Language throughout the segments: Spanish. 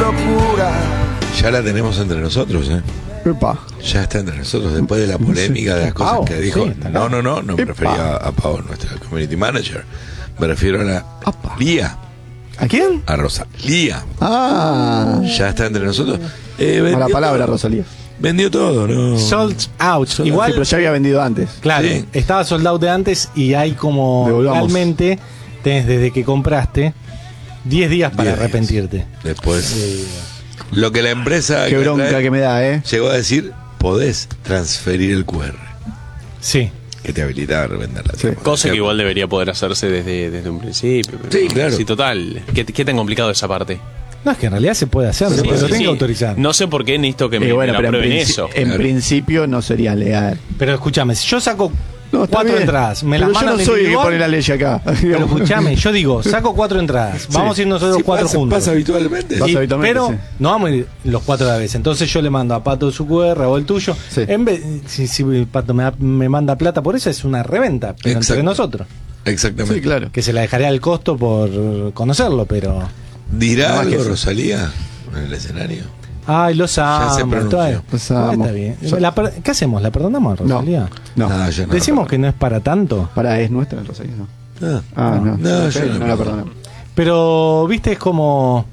locura. Ya la tenemos entre nosotros, Epa. Ya está entre nosotros, después de la polémica de las cosas Pau, que dijo. sí, está No me Epa. refería a Pau, nuestra community manager. Me refiero a la Apa. Lía, ¿A quién? a Rosalía. Ah. Ya está entre nosotros. Mala palabra, todo. Rosalía. Vendió todo, ¿no? Sold out. Sí, Igual, pero ya había vendido antes. claro, Sí. estaba sold out de antes y hay como Devolvamos. realmente tenés desde que compraste 10 días para 10 días. arrepentirte. Después, lo que la empresa Qué bronca que me da, llegó a decir, podés transferir el QR, Sí. que te habilita a revenderla. Sí. Cosa que igual debería poder hacerse desde un principio. pero- Sí, claro. Sí, total. ¿Qué tan complicado esa parte? No, es que en realidad se puede hacer, Sí, pero sí, lo tengo sí. que autorizar. No sé por qué necesito que me, Bueno, me pero aprueben eso. en Claro. principio no sería legal. Pero escúchame, si yo saco No, está 4 bien. entradas, me las Pero yo mandan no soy el que individual, pone la ley acá. pero escúchame, yo digo, saco 4 entradas, vamos a ir nosotros Sí, 4 pasa, juntos. pasa habitualmente. Pasa Y- habitualmente, pero sí. no vamos a ir los 4 a la vez. Entonces yo le mando a Pato su QR o el tuyo. Sí. En vez, si Pato me manda plata por eso, es una reventa, pero Exacto. entre nosotros. Exactamente. Sí, claro. Que se la dejaré al costo por conocerlo, pero. ¿Dirá Nada más que algo eso. Rosalía en el escenario? Ay, los se amo. pronunció. Los amo. Está bien. ¿Qué hacemos? ¿La perdonamos a No. Rosalía? No. Yo no Decimos la que no es para tanto. Para, es nuestra Rosalía, ¿no? perdono. Ah, no. No, yo no no la perdono. perdonamos. Pero, viste, es como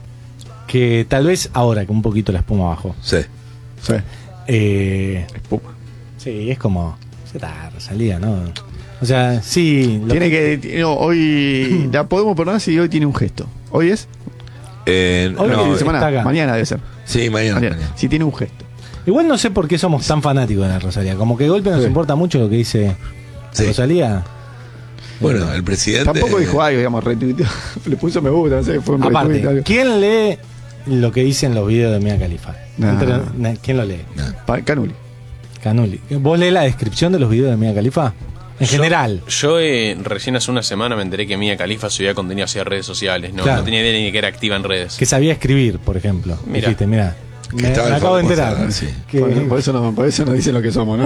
que tal vez ahora que un poquito la espuma bajó. Sí. Sí. Espuma. Sí, es como. Ya está, Rosalía, ¿no? O sea, sí. Tiene que. No, hoy. La podemos perdonar si hoy tiene un gesto. ¿Hoy es? Hoy No, está de semana. acá. Mañana debe ser. Sí, mañana. Mañana. Si tiene un gesto. Igual no sé por qué somos tan fanáticos de la Rosalía. Como que de golpe nos Sí. importa mucho lo que dice Sí. Rosalía. Bueno, el presidente. Tampoco dijo algo, digamos, retuiteó. Le puso me gusta, no sé, fue un retweet, Aparte, algo. ¿quién lee lo que dicen los videos de Mia Khalifa? Nah. ¿Quién lo lee? Canuli. Canuli. ¿Vos lees la descripción de los videos de Mia Khalifa? En general. Yo recién hace una semana me enteré que Mia Khalifa subía contenido hacia redes sociales. No, Claro. no tenía idea ni que era activa en redes. Que sabía escribir, por ejemplo. Mira. Dijiste, mira. Que Me estaba en acabo de Formosa, enterar. sí. Que- Por eso nos dicen lo que somos, ¿no?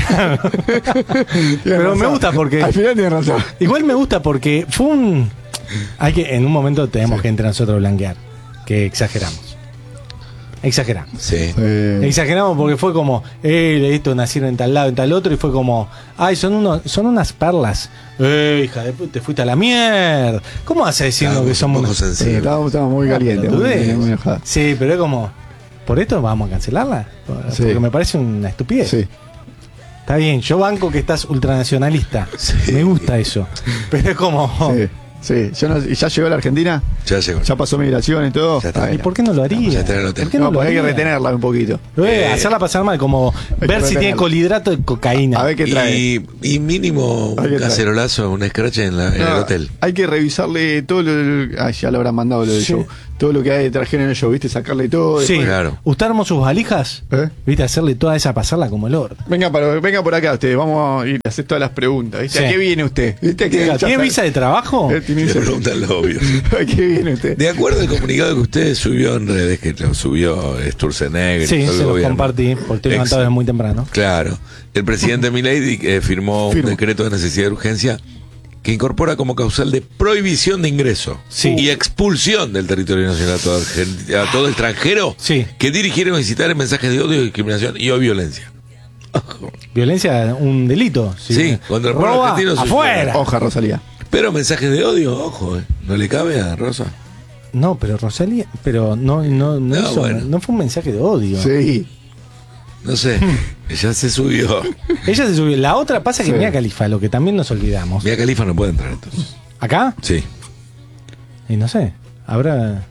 Pero me gusta porque. Al final tiene razón. Igual me gusta porque fue un. Hay que, en un momento tenemos que entre nosotros blanquear. Que exageramos. Exageramos. Sí. Exageramos porque fue como, esto nacieron en tal lado, en tal otro, y fue como, ay, son unas perlas. Hija de puta, te fuiste a la mierda. ¿Cómo vas a decirnos que somos un poco unas- sensible. Estábamos muy calientes. pelotudez? Muy enojados. Sí, pero es como, ¿por esto vamos a cancelarla? Sí. Porque me parece una estupidez. Sí. Está bien, yo banco que estás ultranacionalista. Sí. Me gusta eso. Pero es como, Sí. Sí. Yo no- ¿Ya llegó a la Argentina? Ya llegó. ¿Ya pasó migración y todo? Ya está. ¿y por qué no lo haría? Ya está en el hotel. ¿Por qué No, no, lo pues hay que haría? retenerla un poquito. Hacerla pasar mal, como que ver si tiene retenerla. colhidrato de cocaína. A ver qué trae. Y mínimo Hay que un traer. cacerolazo, un scratch en el No, hotel. hay que revisarle todo lo. Ay, ya lo habrán mandado lo del Sí. show. Todo lo que hay trajeron en el show, ¿viste? Sacarle todo. Sí, después- Claro. ¿usted armó sus valijas? ¿Eh? ¿Viste? Hacerle toda esa, pasarla como el oro. Venga por acá ustedes, vamos a ir a hacer todas las preguntas. ¿Viste? Sí. ¿A qué viene usted? ¿Viste? Que ¿Tiene ya sabe- visa de trabajo? Tiene Le visa- preguntan lo obvio. ¿A qué viene usted? De acuerdo al comunicado que usted subió en redes, que lo subió Sturzenegger, Sí, y todo el se los gobierno. compartí, porque estoy levantado desde muy temprano. Claro. El presidente Milei firmó un Firmo. decreto de necesidad de urgencia que incorpora como causal de prohibición de ingreso Sí. y expulsión del territorio nacional a todo extranjero Sí. que dirigiera o incitara mensajes de odio, discriminación y o violencia. Violencia, un delito. Sí, contra el pueblo Roba, argentino es un afuera. Hoja, Rosalía. Pero mensajes de odio, ojo, no le cabe a Rosa. No, pero Rosalía, pero no hizo- bueno. no fue un mensaje de odio. Sí. No sé, ella se subió. Ella se subió. La otra pasa que Sí. Mia Khalifa, lo que también nos olvidamos. Mia Khalifa no puede entrar entonces. ¿Acá? Sí. Y no sé, habrá...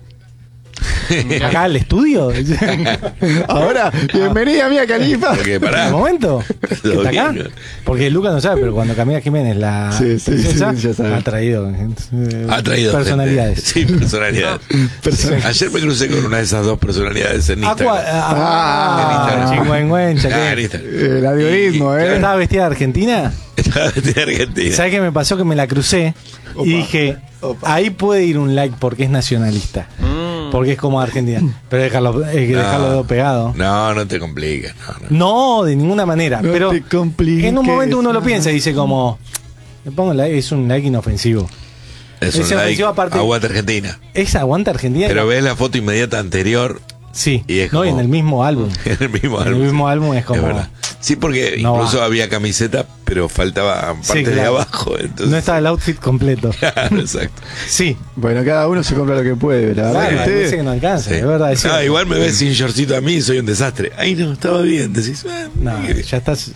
¿Acá al estudio? Ahora, bienvenida Mia Khalifa. Porque ¿En pará. el momento? ¿Que Todo está acá? bien. Porque Lucas no sabe, pero cuando Camila Jiménez, la Sí, sí, princesa, sí, ya sabe. ha traído, Ha traído personalidades. gente. Sí, personalidades. Ayer me crucé con una de esas dos personalidades en Instagram. En Instagram. Chingüengüencha, Ah, en ¿qué? Instagram. El algoritmo, ¿eh? ¿Estaba vestida de Argentina? Estaba de Argentina. ¿Sabes qué me pasó? Que me la crucé Opa. y dije, Opa. ahí puede ir un like porque es nacionalista. Porque es como Argentina. Pero hay que dejarlo pegado. No te compliques. No. No, de ninguna manera. No pero te compliques. en un momento uno lo piensa y dice como, le pongo like, es un like inofensivo. Es un like, aguante Argentina. Es aguante Argentina. Pero ves la foto inmediata anterior. Sí, y es no, como, en el mismo álbum. En el mismo álbum es como... Es verdad. Sí, porque no incluso había camiseta, pero faltaba parte de abajo. Entonces... No estaba el outfit completo. Claro, exacto. Sí. Bueno, cada uno se compra lo que puede, la verdad. Claro, parece que no alcanza, es verdad. Igual me ves sin shortcito a mí y soy un desastre. Ay, no, estaba bien. Decís, no, ya estás...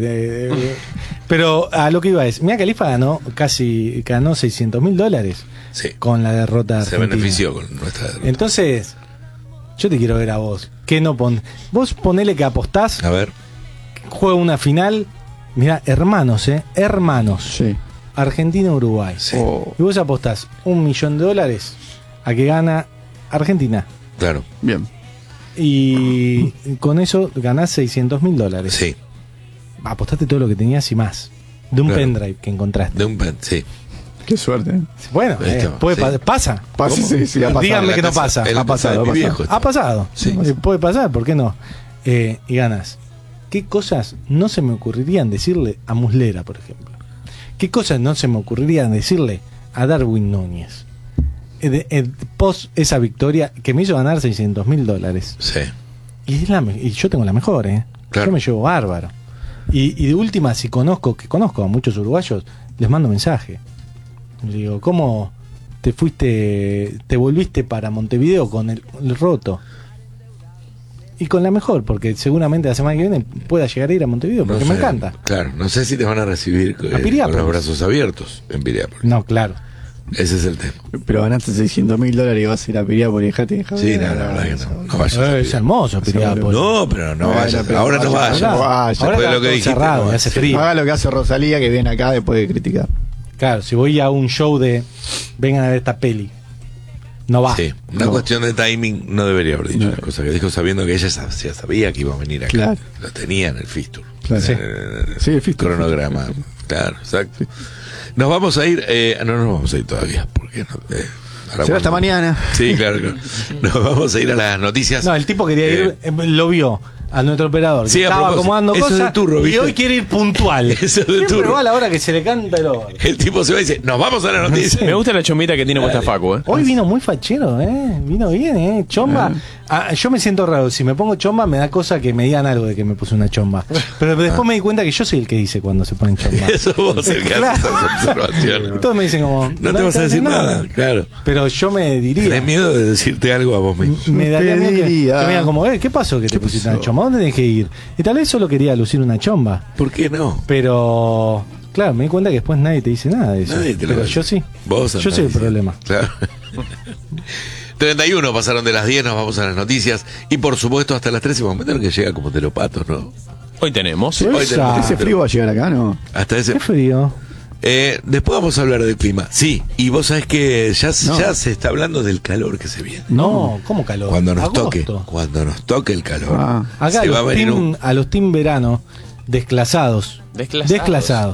Pero a lo que iba es, Mia Khalifa ganó $600,000 con la derrota de Argentina. Se benefició con nuestra derrota. Entonces, yo te quiero ver a vos. ¿Qué no vos ponele que apostás. A ver. Juega una final. Mirá, hermanos. Sí. Argentina-Uruguay. Sí. Y vos apostás $1 millón a que gana Argentina. Claro. Bien. Y con eso ganás $600,000. Sí. Apostaste todo lo que tenías y más. De un pendrive que encontraste. De un sí. Qué suerte. Bueno, pasa. Sí, ha pasado. Díganme que no pasa. Ha pasado. Ha pasado. Sí. Puede pasar, ¿por qué no? Y ganas. ¿Qué cosas no se me ocurrirían decirle a Muslera, por ejemplo? ¿Qué cosas no se me ocurrirían decirle a Darwin Núñez? Post esa victoria que me hizo ganar $600,000. Sí. Y yo tengo la mejor, Claro. Yo me llevo bárbaro. Y de última, si conozco a muchos uruguayos, les mando mensaje. Le digo, ¿cómo te volviste para Montevideo con el roto? Y con la mejor, porque seguramente la semana que viene pueda llegar a ir a Montevideo, porque me encanta. Claro, no sé si te van a recibir con los brazos abiertos en Piriápolis. No, claro. Ese es el tema. Pero ganaste $600,000 y vas a ir a Piriápolis, dejate. Sí, la verdad que no vayas. Es hermoso Piriápolis. No, pero no vayas. Ahora no vayas. Ahora después de lo que dijiste. Cerrado, hace frío. Haga lo que hace Rosalía, que viene acá después de criticar. Claro, si voy a un show de vengan a ver esta peli, no va. Sí, una cuestión de timing no debería haber dicho las cosas que dijo sabiendo que ella ya sabía que iba a venir acá. Claro. Lo tenía en el fixture. Claro. Sí, el fixture. Cronograma. Claro, exacto. Nos vamos a ir, no nos vamos a ir todavía, porque será hasta mañana. Sí, claro. Nos vamos a ir a las noticias. No, el tipo quería ir, lo vio a nuestro operador, sí, que estaba acomodando eso cosas de turro, y ¿viste? hoy quiere ir puntual. Eso de siempre turro. va a la hora que se le canta el oro. El tipo se va y dice, nos vamos a la noticia. Me gusta la chomita que tiene puesta Facu, Hoy vino muy fachero, vino bien, chomba. Yo me siento raro, si me pongo chomba me da cosa que me digan algo de que me puse una chomba. Pero después me di cuenta que yo soy el que dice cuando se ponen chomba. Eso vos el que hace esas observaciones. Todos me dicen como... No te vas a decir nada, claro. Pero yo me diría... ¿Tenés miedo de decirte algo a vos mismo? Me daría miedo que me digan como, ¿qué pasó que te pusiste una chomba? ¿Dónde tenés que ir? Y tal vez solo quería lucir una chomba. ¿Por qué no? Pero... Claro, me di cuenta que después nadie te dice nada de eso. Pero yo sí. Yo soy el problema. Claro. 31 pasaron de las 10, nos vamos a las noticias. Y por supuesto hasta las 13, momento en que llega como telopatos, ¿no? Hoy tenemos. Hoy tenemos. Ese frío va a llegar acá, ¿no? Hasta ese. Qué frío. Después vamos a hablar del clima. Sí, y vos sabés que ya se está hablando del calor que se viene. No, ¿cómo calor? Cuando nos Agosto. toque el calor. Acá se va a venir a los team verano desclasados. Desclasados.